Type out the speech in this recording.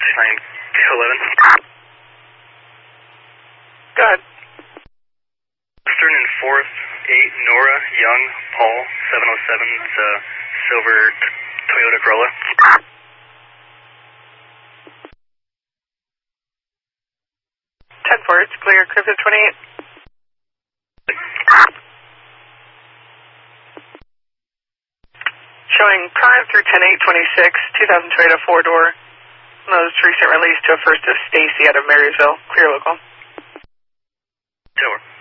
9-11. Go ahead. Western and 4th, 8, Nora, Young, Paul, 707, it's a silver Toyota Corolla. 10-4, it's clear, Crypto 28. Showing prime through 10-8-26, 2000 Toyota 4-door. Most recent release to a first of Stacy out of Marysville. Clear local. 10-4.